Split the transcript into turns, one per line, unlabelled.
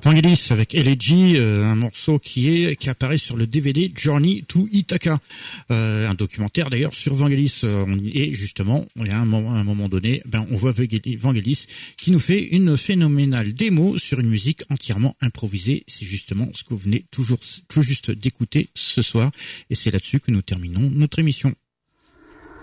Vangelis avec Elegy, un morceau qui apparaît sur le DVD Journey to Ithaca, un documentaire d'ailleurs sur Vangelis. Et justement, il y a un moment donné, on voit Vangelis qui nous fait une phénoménale démo sur une musique entièrement improvisée. C'est justement ce que vous venez tout juste d'écouter ce soir, et c'est là-dessus que nous terminons notre émission.